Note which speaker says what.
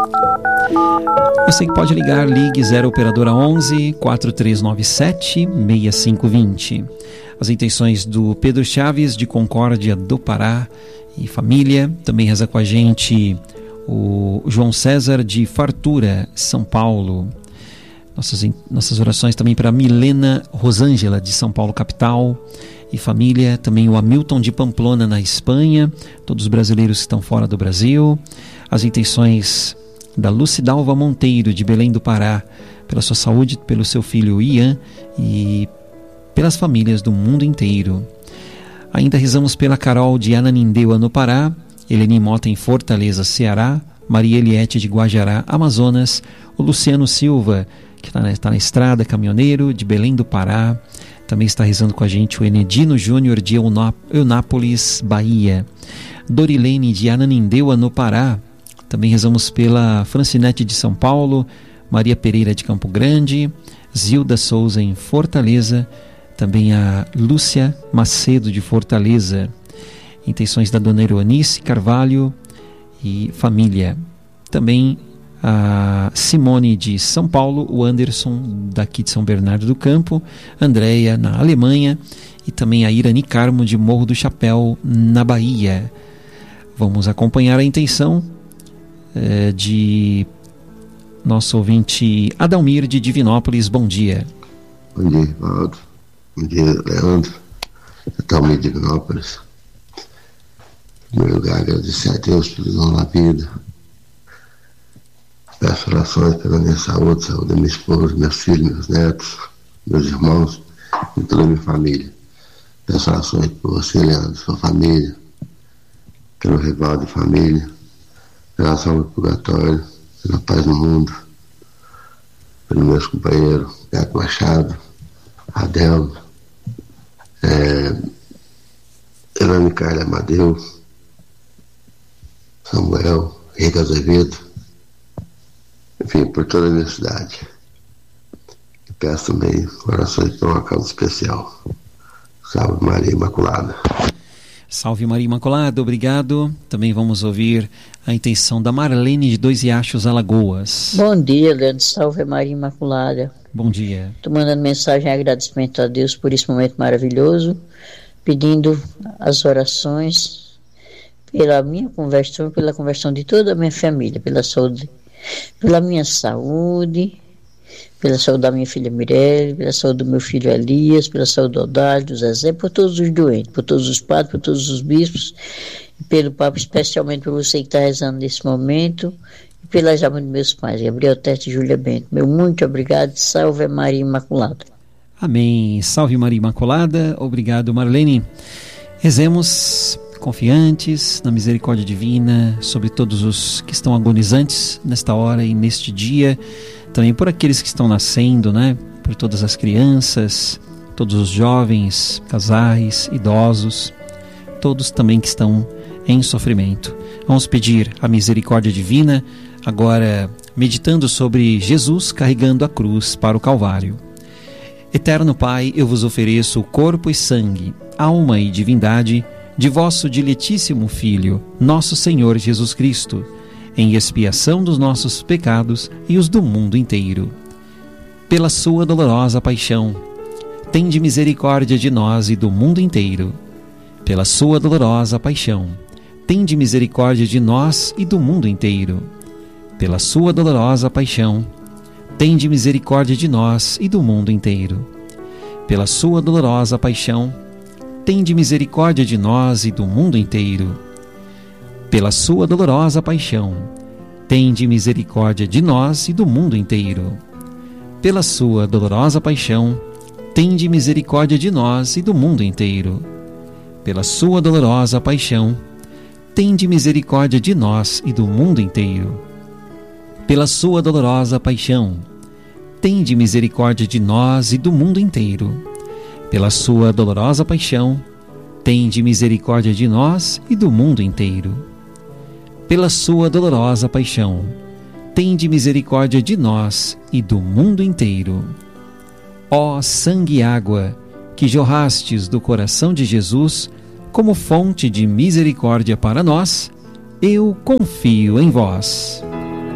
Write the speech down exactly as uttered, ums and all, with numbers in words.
Speaker 1: Você que pode ligar, ligue zero operadora onze, quatro três nove sete, seis cinco dois zero. As intenções do Pedro Chaves, de Concórdia do Pará e família. Também reza com a gente o João César, de Fartura, São Paulo. Nossas, nossas orações também para Milena Rosângela, de São Paulo, capital e família. Também o Hamilton, de Pamplona, na Espanha. Todos os brasileiros que estão fora do Brasil. As intenções da Lucidalva Monteiro, de Belém do Pará, pela sua saúde, pelo seu filho Ian e pelas famílias do mundo inteiro. Ainda rezamos pela Carol, de Ananindeua, no Pará, Eleni Mota, em Fortaleza, Ceará, Maria Eliette, de Guajará, Amazonas, o Luciano Silva, que está na, está na estrada, caminhoneiro, de Belém do Pará. Também está rezando com a gente o Enedino Júnior, de Eunápolis, Bahia, Dorilene, de Ananindeua, no Pará. Também rezamos pela Francinete, de São Paulo, Maria Pereira, de Campo Grande, Zilda Souza, em Fortaleza, também a Lúcia Macedo, de Fortaleza. Intenções da dona Eunice Carvalho e família. Também a Simone, de São Paulo, o Anderson, daqui de São Bernardo do Campo, Andréia, na Alemanha, e também a Irani Carmo, de Morro do Chapéu, na Bahia. Vamos acompanhar a intenção é, de nosso ouvinte Adalmir, de Divinópolis. Bom dia.
Speaker 2: Bom dia, Valdo. Bom dia, Leandro. Adalmir, de Divinópolis. Em primeiro lugar, agradecer a Deus pelo dom da vida. Peço orações pela minha saúde, saúde da minha esposa, meus filhos, meus netos, meus irmãos e toda a minha família. Peço orações por você, Leandro, sua família, pelo Rivaldo e família, pela salva do purgatório, pela paz no mundo, pelos meus companheiros, Beto Machado, Adelmo, é, Elane Carla Amadeu, Samuel, Henrique Azevedo, enfim, por toda a minha cidade. E peço também orações para uma causa especial. Salve Maria Imaculada.
Speaker 1: Salve Maria Imaculada, obrigado. Também vamos ouvir a intenção da Marlene, de Dois Riachos, Alagoas.
Speaker 3: Bom dia, Leandro. Salve Maria Imaculada.
Speaker 1: Bom dia.
Speaker 3: Estou mandando mensagem em agradecimento a Deus por esse momento maravilhoso, pedindo as orações pela minha conversão, pela conversão de toda a minha família, pela saúde, pela minha saúde, pela saúde da minha filha Mirelle, pela saúde do meu filho Elias, pela saúde do Odálio, do Zezé, por todos os doentes, por todos os padres, por todos os bispos, e pelo Papa, especialmente por você que está rezando nesse momento, e pelas almas dos meus pais, Gabriel Teste e Júlia Bento. Meu muito obrigado. Salve Maria Imaculada.
Speaker 1: Amém. Salve Maria Imaculada. Obrigado, Marlene. Rezemos confiantes na misericórdia divina sobre todos os que estão agonizantes nesta hora e neste dia, também por aqueles que estão nascendo, né? Por todas as crianças, todos os jovens, casais, idosos, todos também que estão em sofrimento. Vamos pedir a misericórdia divina, agora meditando sobre Jesus carregando a cruz para o Calvário. Eterno Pai, eu vos ofereço o corpo e sangue, alma e divindade de vosso diletíssimo Filho, nosso Senhor Jesus Cristo, em expiação dos nossos pecados e os do mundo inteiro. Pela sua dolorosa paixão, tende misericórdia de nós e do mundo inteiro. Pela sua dolorosa paixão, tende misericórdia de nós e do mundo inteiro. Pela sua dolorosa paixão, tende misericórdia de nós e do mundo inteiro. Pela sua dolorosa paixão, tende misericórdia de nós e do mundo inteiro. Pela sua dolorosa paixão, tende misericórdia de nós e do mundo inteiro. Pela sua dolorosa paixão, tende misericórdia de nós e do mundo inteiro. Pela sua dolorosa paixão, tende misericórdia de nós e do mundo inteiro. Pela sua dolorosa paixão, tende misericórdia de nós e do mundo inteiro. Pela sua dolorosa paixão, tende misericórdia de nós e do mundo inteiro. Pela sua dolorosa paixão, tende misericórdia de nós e do mundo inteiro. Ó sangue e água, que jorrastes do coração de Jesus como fonte de misericórdia para nós, eu confio em vós.